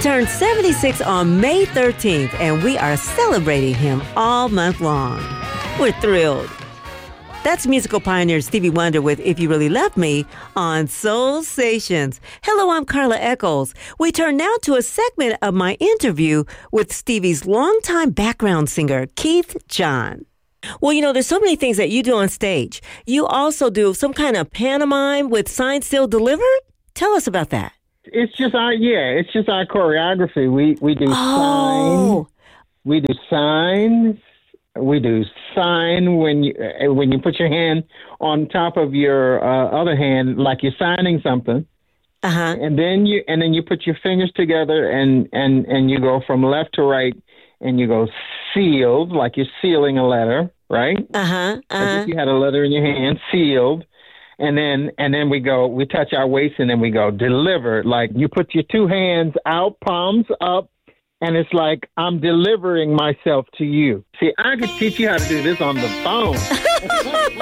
turned 76 on May 13th, and we are celebrating him all month long. We're thrilled. That's musical pioneer Stevie Wonder with If You Really Love Me on Soul Stations. Hello, I'm Carla Eccles. We turn now to a segment of my interview with Stevie's longtime background singer, Keith John. Well, you know, there's so many things that you do on stage. You also do some kind of pantomime with Signed, Sealed, Delivered? Tell us about that. It's just our choreography. We do signs. We do signs. We do sign when you put your hand on top of your other hand, like you're signing something. Uh-huh. And then you put your fingers together and you go from left to right and you go sealed, like you're sealing a letter, right? Uh-huh. As if you had a letter in your hand, sealed. And then we touch our waist and then we go delivered. Like you put your two hands out, palms up. And it's like, I'm delivering myself to you. See, I could teach you how to do this on the phone.